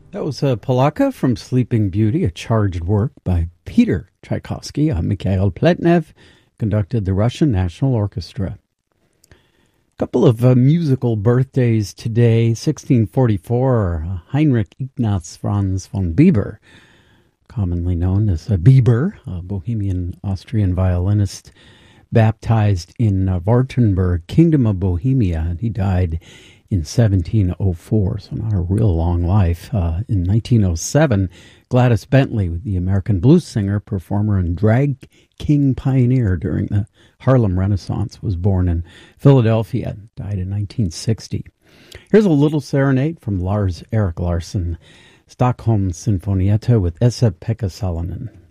That was a Polaka from Sleeping Beauty, a charged work by Peter Tchaikovsky. Mikhail Pletnev conducted the Russian National Orchestra. A couple of musical birthdays today. 1644, Heinrich Ignaz Franz von Bieber, commonly known as Bieber, a Bohemian Austrian violinist, baptized in Wartenberg, Kingdom of Bohemia, and he died in 1704, so not a real long life. In 1907, Gladys Bentley, the American blues singer, performer, and drag king pioneer during the Harlem Renaissance, was born in Philadelphia and died in 1960. Here's a little serenade from Lars Erik Larsson, Stockholm Sinfonietta with Esa-Pekka Salonen.